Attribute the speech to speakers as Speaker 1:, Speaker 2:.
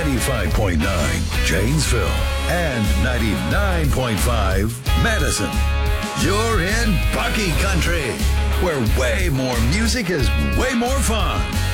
Speaker 1: 95.9 Janesville and 99.5 Madison. You're in Bucky Country, where way more music is way more fun.